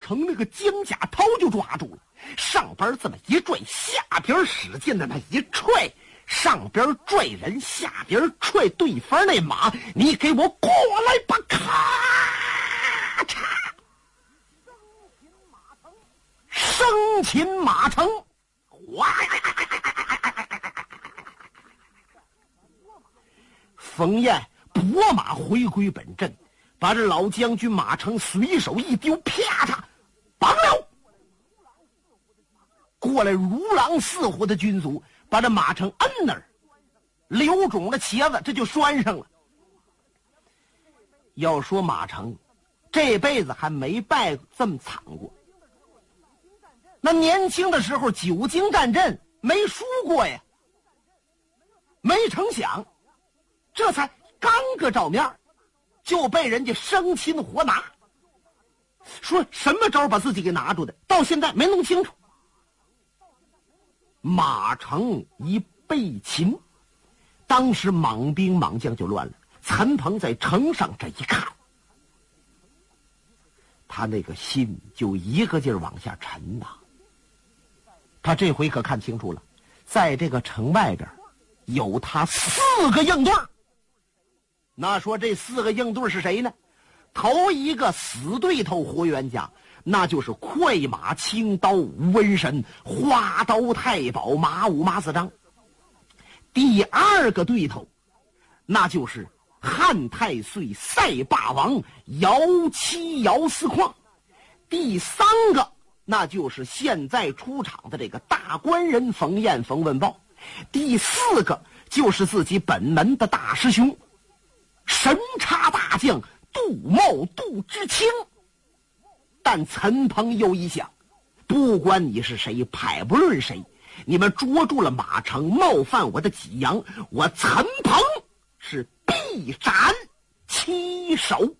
成那个将甲头就抓住了，上边这么一拽，下边使劲的那一踹，上边拽人，下边踹对方那马，你给我过来吧！咔嚓，生擒马成，哗！冯彦拨马回归本阵，把这老将军马成随手一丢，啪嚓，绑了。过来如狼似虎的军卒把这马成摁那儿，流肿了茄子，这就拴上了。要说马成这辈子还没败这么惨过，那年轻的时候久经战阵没输过呀，没成想这才刚个照面就被人家生擒活拿，说什么招把自己给拿住的，到现在没弄清楚。马成一被擒，当时莽兵莽将就乱了。陈鹏在城上这一看，他那个心就一个劲儿往下沉呐。他这回可看清楚了，在这个城外边有他4个硬对儿。那说这4个硬对是谁呢？头一个死对头活冤家，那就是快马青刀吴文神、花刀太保马武马子章。第2个对头，那就是汉太岁赛霸王姚七姚四矿。第3个，那就是现在出场的这个大官人冯彦冯文豹。第4个就是自己本门的大师兄神插大将杜茂杜之清。但陈鹏又一想，不管你是谁，排不论谁，你们捉住了马成，冒犯我的济阳，我陈鹏是必斩其手。